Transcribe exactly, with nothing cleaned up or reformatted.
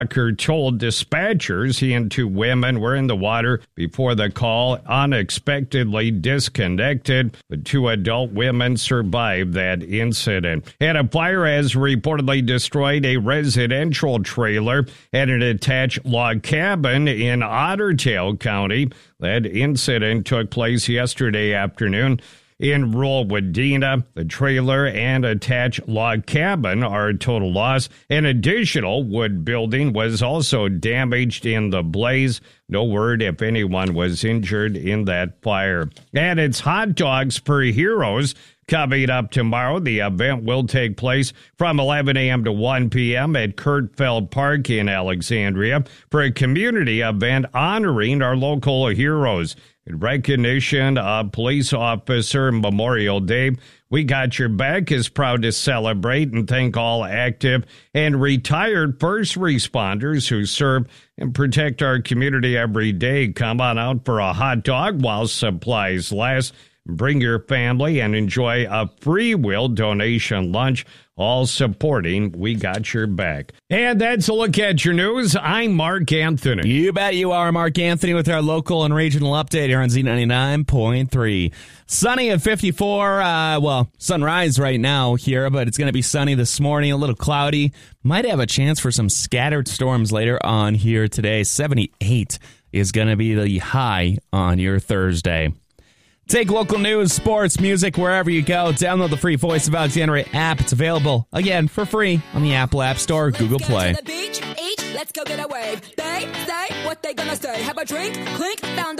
told dispatchers he and two women were in the water before the call unexpectedly disconnected. The two adult women survived that incident. And a fire has reportedly destroyed a residential trailer and an attached log cabin in Otter Tail County. That incident took place yesterday afternoon. In rural Wadena, the trailer and attached log cabin are a total loss. An additional wood building was also damaged in the blaze. No word if anyone was injured in that fire. And it's Hot Dogs for Heroes coming up tomorrow. The event will take place from eleven a.m. to one p.m. at Kurtfeld Park in Alexandria for a community event honoring our local heroes. In recognition of Police Officer Memorial Day, We Got Your Back is proud to celebrate and thank all active and retired first responders who serve and protect our community every day. Come on out for a hot dog while supplies last. Bring your family and enjoy a free will donation lunch, all supporting We Got Your Back. And that's a look at your news. I'm Mark Anthony. You bet you are, Mark Anthony, with our local and regional update here on Z ninety-nine point three. Sunny at fifty-four. Uh, well, sunrise right now here, but it's going to be sunny this morning, a little cloudy. Might have a chance for some scattered storms later on here today. seventy-eight is going to be the high on your Thursday. Take local news, sports, music, wherever you go. Download the free Voice of Alexandria app. It's available, again, for free on the Apple App Store or Google Play. Let's go to the beach, each, let's go get a wave. They say what they gonna say. Have a drink, clink, found